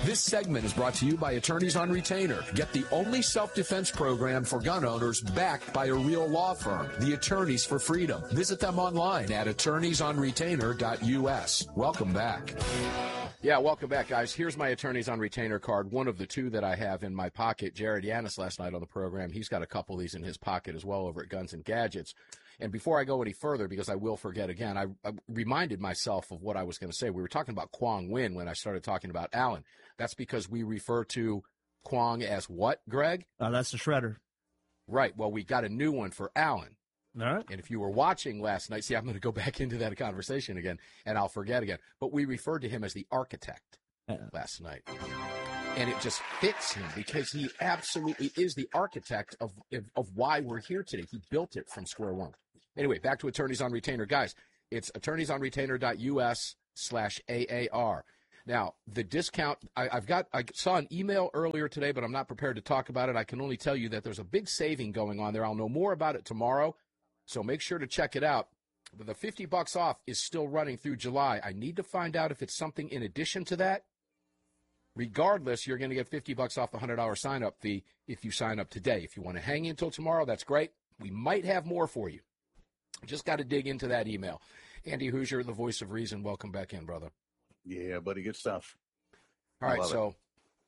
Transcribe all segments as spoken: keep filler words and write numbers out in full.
This segment is brought to you by Attorneys on Retainer. Get the only self-defense program for gun owners backed by a real law firm, the Attorneys for Freedom. Visit them online at attorneys on retainer dot U S. Welcome back. Yeah, welcome back, guys. Here's my Attorneys on Retainer card, one of the two that I have in my pocket. Jared Yanis last night on the program, he's got a couple of these in his pocket as well over at Guns and Gadgets. And before I go any further, because I will forget again, I, I reminded myself of what I was going to say. We were talking about Quang Nguyen when I started talking about Allen. That's because we refer to Quang as what, Greg? Uh, that's the shredder. Right. Well, we got a new one for Allen. All right. And if you were watching last night, see, I'm going to go back into that conversation again, and I'll forget again. But we referred to him as the architect uh-uh. last night. And it just fits him because he absolutely is the architect of, of, of why we're here today. He built it from square one. Anyway, back to Attorneys on Retainer. Guys, it's attorneys on retainer dot U S slash A A R. Now, the discount, I, I've got, I saw an email earlier today, but I'm not prepared to talk about it. I can only tell you that there's a big saving going on there. I'll know more about it tomorrow, so make sure to check it out. But the fifty bucks off is still running through July. I need to find out if it's something in addition to that. Regardless, you're going to get fifty bucks off the one hundred dollars sign-up fee if you sign up today. If you want to hang until tomorrow, that's great. We might have more for you. Just got to dig into that email. Andy Hoosier, the voice of reason, welcome back in, brother. Yeah, buddy, good stuff. All right, so it.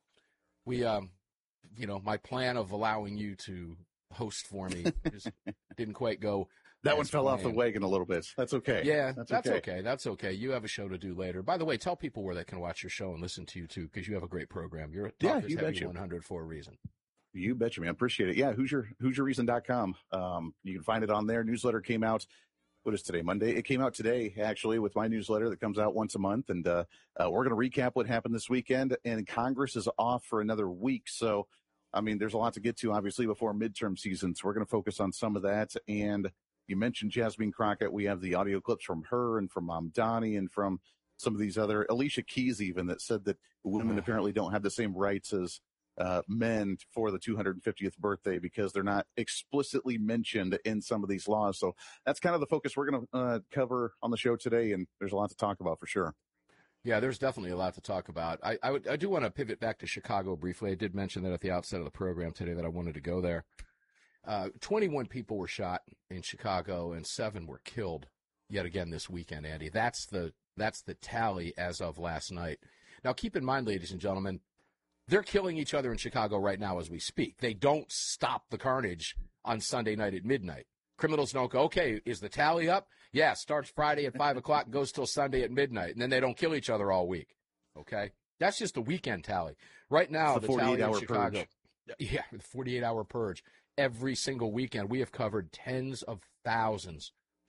we, um, you know, my plan of allowing you to host for me just didn't quite go. That one fell planned. off the wagon a little bit. That's okay. Yeah, that's, that's okay. okay. That's okay. You have a show to do later. By the way, tell people where they can watch your show and listen to you, too, because you have a great program. You're a yeah, you betcha. one hundred for a reason. You betcha, man. Appreciate it. Yeah, Hoosier, Hoosier Reason dot com. Um, you can find it on there. Newsletter came out. What is today? Monday. It came out today, actually, with my newsletter that comes out once a month. And uh, uh, we're going to recap what happened this weekend. And Congress is off for another week. So, I mean, there's a lot to get to, obviously, before midterm season. So we're going to focus on some of that. And you mentioned Jasmine Crockett. We have the audio clips from her and from Mom Donnie and from some of these other, Alicia Keys even, that said that women apparently don't have the same rights as uh, men for the two hundred fiftieth birthday because they're not explicitly mentioned in some of these laws. So that's kind of the focus we're going to uh, cover on the show today. And there's a lot to talk about for sure. Yeah, there's definitely a lot to talk about. I, I, would, I do want to pivot back to Chicago briefly. I did mention that at the outset of the program today that I wanted to go there. Uh, twenty-one people were shot in Chicago and seven were killed yet again this weekend, Andy. That's the that's the tally as of last night. Now, keep in mind, ladies and gentlemen, they're killing each other in Chicago right now as we speak. They don't stop the carnage on Sunday night at midnight. Criminals don't go, okay, is the tally up? Yeah, starts Friday at five o'clock and goes till Sunday at midnight, and then they don't kill each other all week, okay? That's just the weekend tally. Right now, the, the tally in Chicago. Purge. Yeah, the forty-eight hour purge. Every single weekend, we have covered tens of thousands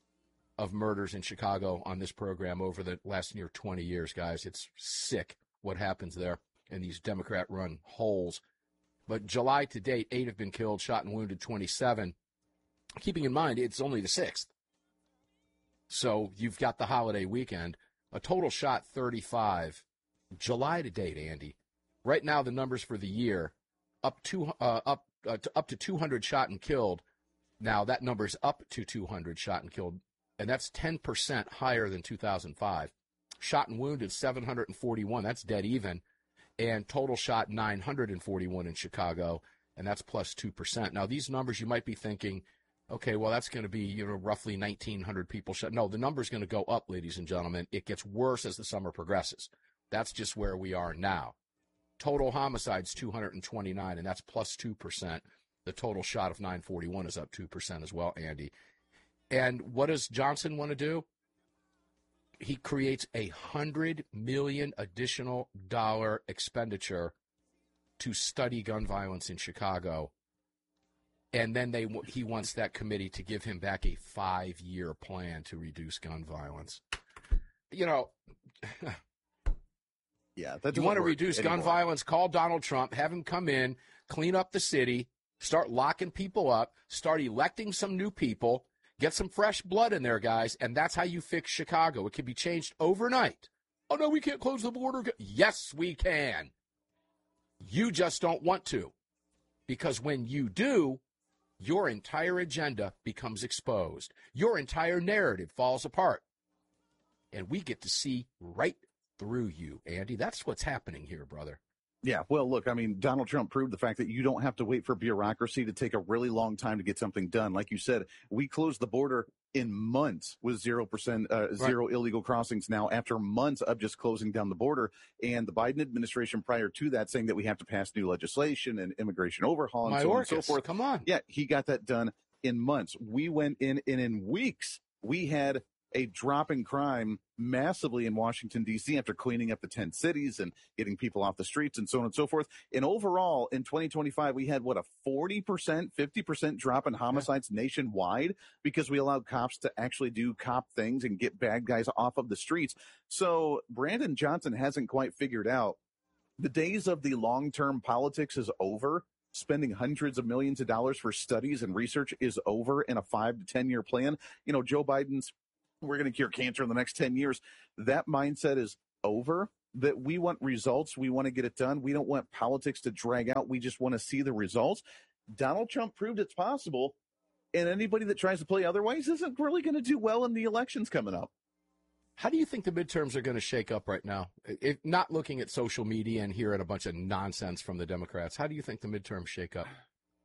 of murders in Chicago on this program over the last near twenty years, guys. It's sick what happens there in these Democrat-run holes. But July to date, eight have been killed, shot and wounded twenty-seven. Keeping in mind, it's only the sixth. So you've got the holiday weekend. A total shot thirty-five. July to date, Andy. Right now, the numbers for the year, up to, uh, up Uh, to up to two hundred shot and killed. Now that number's up to two hundred shot and killed, and that's ten percent higher than two thousand five. Shot and wounded seven hundred forty-one. That's dead even. And total shot nine hundred forty-one in Chicago, and that's plus two percent. Now these numbers you might be thinking, okay, well that's going to be, you know, roughly nineteen hundred people shot. No, the number's going to go up, ladies and gentlemen. It gets worse as the summer progresses. That's just where we are now. Total homicides, two hundred twenty-nine, and that's plus two percent. The total shot of nine forty-one is up two percent as well, Andy. And what does Johnson want to do? He creates a one hundred million dollars additional dollar expenditure to study gun violence in Chicago. And then they he wants that committee to give him back a five-year plan to reduce gun violence. You know... Yeah, that you want to reduce anymore. gun violence, call Donald Trump, have him come in, clean up the city, start locking people up, start electing some new people, get some fresh blood in there, guys, and that's how you fix Chicago. It can be changed overnight. Oh, no, we can't close the border. Yes, we can. You just don't want to, because when you do, your entire agenda becomes exposed. Your entire narrative falls apart, and we get to see right through you, Andy. That's what's happening here, brother. Yeah, well, look, I mean, Donald Trump proved the fact that you don't have to wait for bureaucracy to take a really long time to get something done. Like you said, we closed the border in months with zero percent, uh, zero right. illegal crossings now after months of just closing down the border. And the Biden administration prior to that saying that we have to pass new legislation and immigration overhaul and so on and so forth. Come on. Yeah, he got that done in months. We went in, and in weeks, we had a drop in crime massively in Washington, D C after cleaning up the ten cities and getting people off the streets and so on and so forth. And overall, in twenty twenty-five, we had, what, a forty percent, fifty percent drop in homicides yeah. nationwide because we allowed cops to actually do cop things and get bad guys off of the streets. So Brandon Johnson hasn't quite figured out the days of the long-term politics is over. Spending hundreds of millions of dollars for studies and research is over in a five to ten year plan. You know, Joe Biden's we're going to cure cancer in the next ten years. That mindset is over, that we want results. We want to get it done. We don't want politics to drag out. We just want to see the results. Donald Trump proved it's possible, and anybody that tries to play otherwise isn't really going to do well in the elections coming up. How do you think the midterms are going to shake up right now? If not looking at social media and hearing a bunch of nonsense from the Democrats, how do you think the midterms shake up?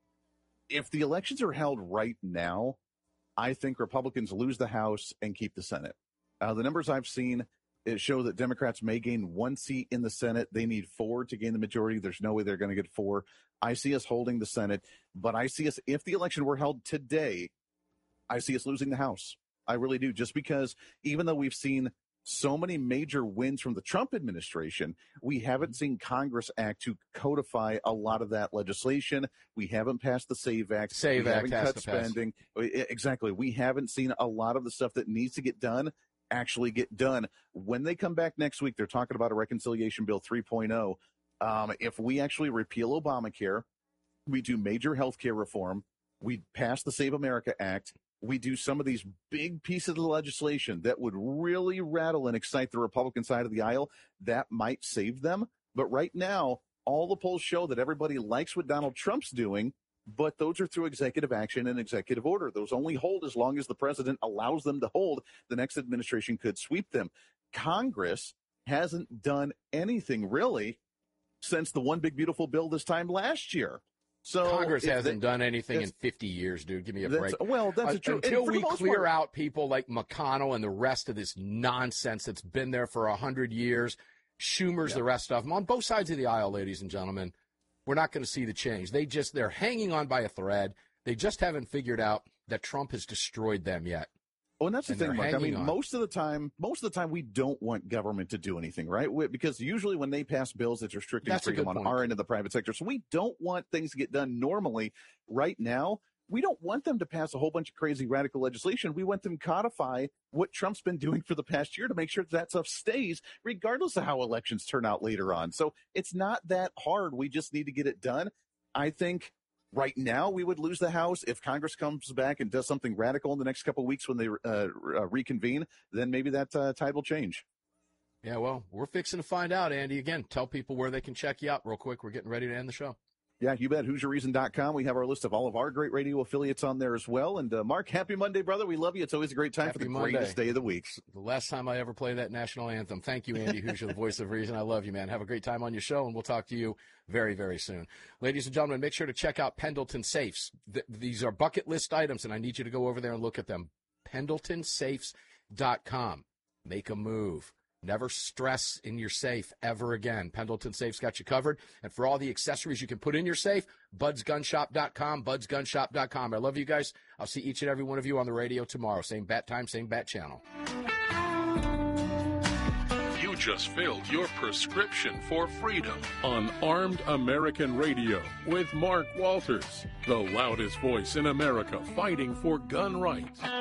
If the elections are held right now, I think Republicans lose the House and keep the Senate. Uh, the numbers I've seen it show that Democrats may gain one seat in the Senate. They need four to gain the majority. There's no way they're going to get four. I see us holding the Senate, but I see us, if the election were held today, I see us losing the House. I really do, just because even though we've seen so many major wins from the Trump administration, we haven't seen Congress act to codify a lot of that legislation. We haven't passed the SAVE Act. SAVE we Act haven't has cut to pass. spending. Exactly. We haven't seen a lot of the stuff that needs to get done actually get done. When they come back next week, they're talking about a reconciliation bill three point oh. Um, if we actually repeal Obamacare, we do major health care reform, we pass the Save America Act, we do some of these big pieces of legislation that would really rattle and excite the Republican side of the aisle, that might save them. But right now, all the polls show that everybody likes what Donald Trump's doing, but those are through executive action and executive order. Those only hold as long as the president allows them to hold. The next administration could sweep them. Congress hasn't done anything really since the One Big Beautiful Bill this time last year. So Congress hasn't they, done anything in fifty years, dude. Give me a break. Well, that's uh, true. Until we clear part, out people like McConnell and the rest of this nonsense that's been there for a hundred years, Schumer's, yeah. the rest of them, on both sides of the aisle, ladies and gentlemen, we're not going to see the change. They just, they're hanging on by a thread. They just haven't figured out that Trump has destroyed them yet. Oh, and that's the and thing, Mark. I mean, on. most of the time, most of the time, we don't want government to do anything, right? We, because usually when they pass bills, it's restricting that's freedom on point. our end of the private sector. So we don't want things to get done normally. Right now, we don't want them to pass a whole bunch of crazy radical legislation. We want them to codify what Trump's been doing for the past year to make sure that, that stuff stays, regardless of how elections turn out later on. So it's not that hard. We just need to get it done. I think right now, we would lose the House. If Congress comes back and does something radical in the next couple of weeks when they uh, uh, reconvene, then maybe that uh, tide will change. Yeah, well, we're fixing to find out, Andy. Again, tell people where they can check you out real quick. We're getting ready to end the show. Yeah, you bet. Hoosier Reason dot com. We have our list of all of our great radio affiliates on there as well. And, uh, Mark, happy Monday, brother. We love you. It's always a great time happy for the Monday. Greatest day of the week. The last time I ever played that national anthem. Thank you, Andy Hoosier, the voice of reason. I love you, man. Have a great time on your show, and we'll talk to you very, very soon. Ladies and gentlemen, make sure to check out Pendleton Safes. Th- these are bucket list items, and I need you to go over there and look at them. Pendleton Safes dot com. Make a move. Never stress in your safe ever again. Pendleton Safe's got you covered. And for all the accessories you can put in your safe, buds gun shop dot com, buds gun shop dot com. I love you guys. I'll see each and every one of you on the radio tomorrow. Same bat time, same bat channel. You just filled your prescription for freedom on Armed American Radio with Mark Walters, the loudest voice in America fighting for gun rights.